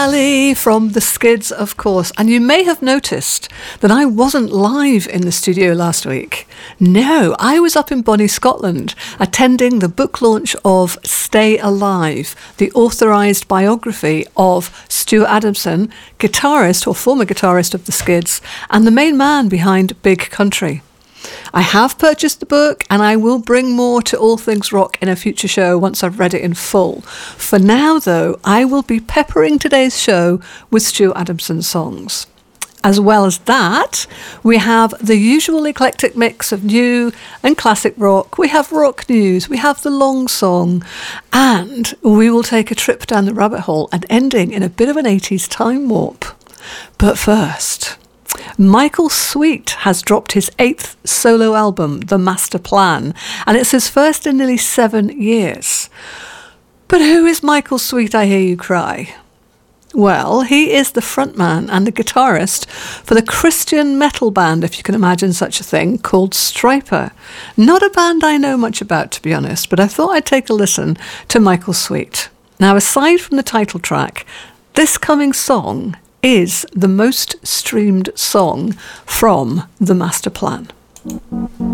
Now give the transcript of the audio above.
Ali from the Skids, of course. And you may have noticed that I wasn't live in the studio last week. No, I was up in Bonnie, Scotland, attending the book launch of Stay Alive, the authorised biography of Stuart Adamson, guitarist or former guitarist of the Skids, and the main man behind Big Country. I have purchased the book and I will bring more to All Things Rock in a future show once I've read it in full. For now, though, I will be peppering today's show with Stuart Adamson songs. As well as that, we have the usual eclectic mix of new and classic rock. We have rock news, we have the long song, and we will take a trip down the rabbit hole and ending in a bit of an 80s time warp. But first, Michael Sweet has dropped his 8th solo album, The Master Plan, and it's his first in nearly 7 years. But who is Michael Sweet, I hear you cry? Well, he is the frontman and the guitarist for the Christian metal band, if you can imagine such a thing, called Stryper. Not a band I know much about, to be honest, but I thought I'd take a listen to Michael Sweet. Now, aside from the title track, this coming song is the most streamed song from The Master Plan.